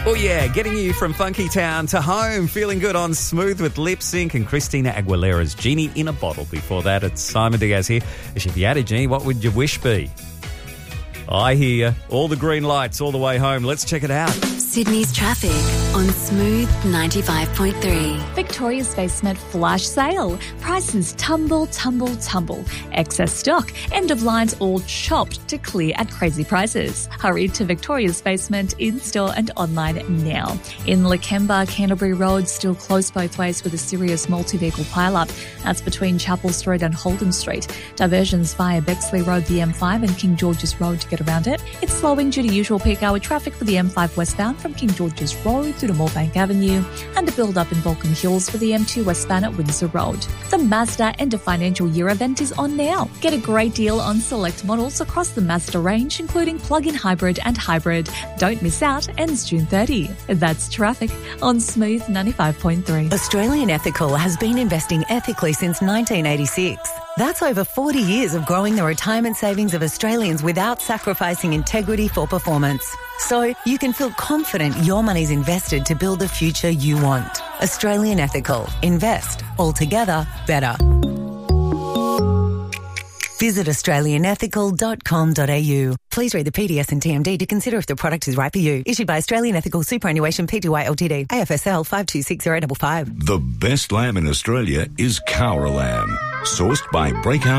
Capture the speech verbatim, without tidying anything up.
Oh yeah, getting you from Funky Town to home, feeling good on Smooth with Lip Sync and Christina Aguilera's Genie in a Bottle. Before that, it's Simon Diaz here. If you had a genie, what would your wish be? I hear all the green lights all the way home. Let's check it out. Sydney's traffic on Smooth ninety-five point three. Victoria's Basement flash sale. Prices tumble, tumble, tumble. Excess stock. End of lines all chopped to clear at crazy prices. Hurry to Victoria's Basement in-store and online now. In Lakemba, Canterbury Road still closed both ways with a serious multi-vehicle pile-up. That's between Chapel Street and Holden Street. Diversions via Bexley Road, the M five and King George's Road to get around it. It's slowing due to usual peak hour traffic for the M five westbound from King George's Road through to Moorebank Avenue, and a build-up in Balcombe Hills for the M two westbound at Windsor Road. The Mazda End of Financial Year event is on now. Get a great deal on select models across the Mazda range, including plug-in hybrid and hybrid. Don't miss out, ends June thirtieth. That's traffic on Smooth ninety-five point three. Australian Ethical has been investing ethically since nineteen eighty-six. That's over forty years of growing the retirement savings of Australians without sacrificing integrity for performance. So you can feel confident your money's invested to build the future you want. Australian Ethical. Invest. Altogether better. Visit australian ethical dot com dot a u. Please read the P D S and T M D to consider if the product is right for you. Issued by Australian Ethical Superannuation Pty Ltd. A F S L five two six zero five five. The best lamb in Australia is Cowra lamb. Sourced by Breakout